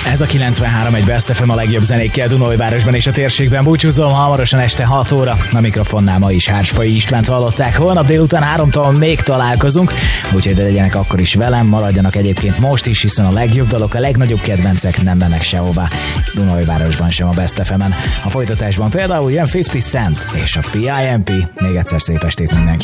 Ez a 93 egy Best FM a legjobb zenékkel Dunaújvárosban és a térségben. Búcsúzom, hamarosan este 6 óra. A mikrofonnál ma is Hársfai Istvánt hallották. Holnap délután 3-tól még találkozunk, úgyhogy legyenek akkor is velem, maradjanak egyébként most is, hiszen a legjobb dalok, a legnagyobb kedvencek nem mennek sehová. Dunaújvárosban sem a Best FM-en. A folytatásban például jön 50 Cent és a PIMP. Még egyszer szép estét mindenki.